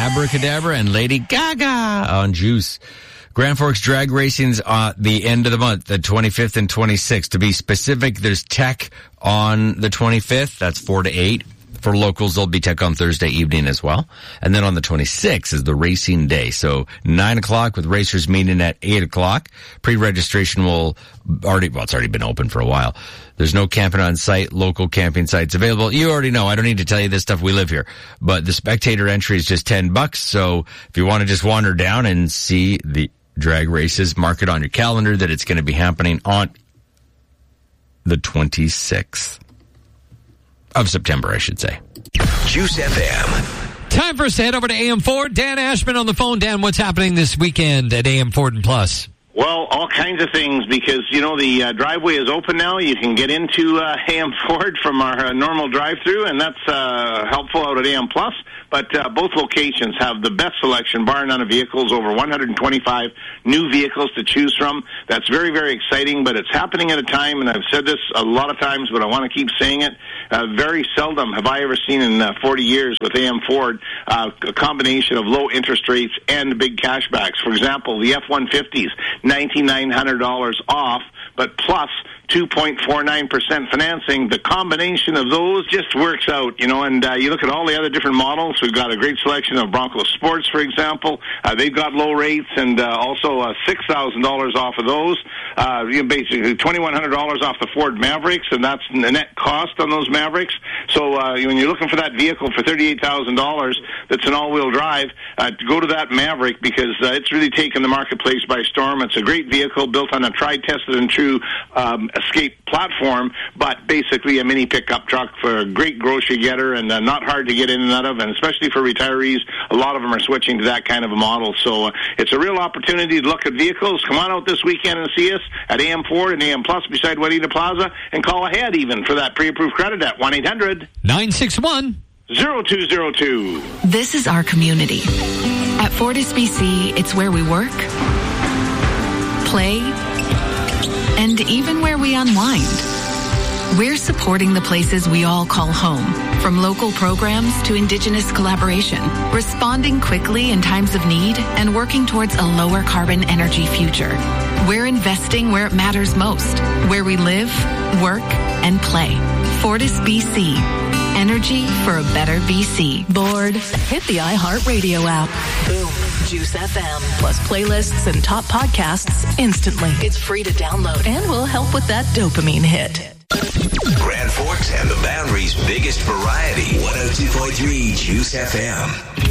Abracadabra and Lady Gaga on Juice. Grand Forks Drag Racing's the end of the month, the 25th and 26th. To be specific, there's tech on the 25th. That's 4 to 8. For locals, there'll be tech on Thursday evening as well. And then on the 26th is the racing day. So 9 o'clock with racers meeting at 8 o'clock. Pre-registration it's already been open for a while. There's no camping on site, local camping sites available. You already know, I don't need to tell you this stuff, we live here. But the spectator entry is just $10. So if you want to just wander down and see the drag races, mark it on your calendar that it's going to be happening on the 26th. Of September, I should say. Juice FM. Time for us to head over to AM Ford. Dan Ashman on the phone. Dan, what's happening this weekend at AM Ford and Plus? Well, all kinds of things because, the driveway is open now. You can get into AM Ford from our normal drive-thru, and that's helpful out at AM Plus. But both locations have the best selection, bar none, of vehicles, over 125 new vehicles to choose from. That's very, very exciting, but it's happening at a time, and I've said this a lot of times, but I want to keep saying it. Very seldom have I ever seen in 40 years with AM Ford a combination of low interest rates and big cashbacks. For example, the F-150s, $9,900 off, but plus 2.49% financing. The combination of those just works out, and you look at all the other different models. We've got a great selection of Bronco Sports, for example. They've got low rates and also $6,000 off of those. Basically $2,100 off the Ford Mavericks, and that's the net cost on those Mavericks. So when you're looking for that vehicle for $38,000 that's an all-wheel drive, go to that Maverick because it's really taken the marketplace by storm. It's a great vehicle built on a tried, tested, and true Escape platform, but basically a mini pickup truck for a great grocery getter and not hard to get in and out of, and especially for retirees, a lot of them are switching to that kind of a model. So it's a real opportunity to look at vehicles. Come on out this weekend and see us at AM Ford and AM Plus beside Juanita Plaza, and call ahead even for that pre-approved credit at 1-800-961-0202. This is our community. At Fortis BC, it's where we work, play, and even where we unwind. We're supporting the places we all call home, from local programs to Indigenous collaboration, responding quickly in times of need, and working towards a lower carbon energy future. We're investing where it matters most, where we live, work, and play. Fortis BC. Energy for a better BC. Bored? Hit the iHeartRadio app. Boom. Juice FM. Plus playlists and top podcasts instantly. It's free to download and will help with that dopamine hit. Grand Forks and the Boundary's biggest variety. 102.3 Juice FM.